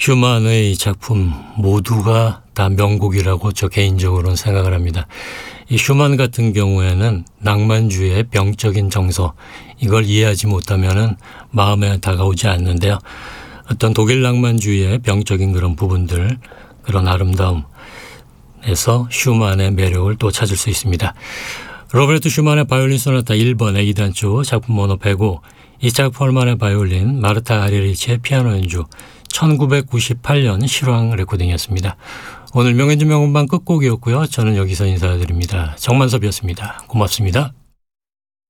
슈만의 작품 모두가 다 명곡이라고 저 개인적으로는 생각을 합니다. 이 슈만 같은 경우에는 낭만주의의 병적인 정서, 이걸 이해하지 못하면 마음에 다가오지 않는데요. 어떤 독일 낭만주의의 병적인 그런 부분들, 그런 아름다움에서 슈만의 매력을 또 찾을 수 있습니다. 로베르토 슈만의 바이올린 소나타 1번 A단조 작품 번호 105, 이차크 펄만의 바이올린, 마르타 아리리치의 피아노 연주, 1998년 실황 레코딩이었습니다. 오늘 명연주 명음반 끝곡이었고요. 저는 여기서 인사드립니다. 정만섭이었습니다. 고맙습니다.